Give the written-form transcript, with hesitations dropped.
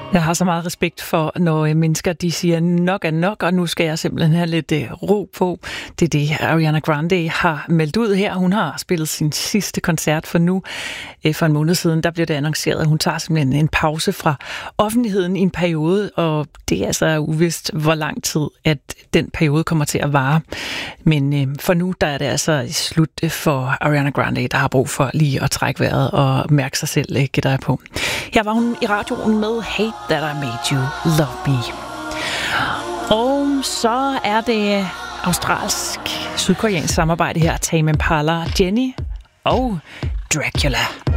Jeg har så meget respekt for, når mennesker de siger, nok er nok, og nu skal jeg simpelthen have lidt ro på. Det er det, Ariana Grande har meldt ud her. Hun har spillet sin sidste koncert for nu. For en måned siden, der blev det annonceret, at hun tager simpelthen en pause fra offentligheden i en periode, og det er altså uvist, hvor lang tid, at den periode kommer til at vare. Men for nu, der er det altså slut for Ariana Grande, der har brug for lige at trække vejret og mærke sig selv, gætter jeg på. Her var hun i radioen med Hate That I Made You Love Me. Og så er det australsk-sydkoreansk samarbejde her, Tame Impala, Jenny og Dracula.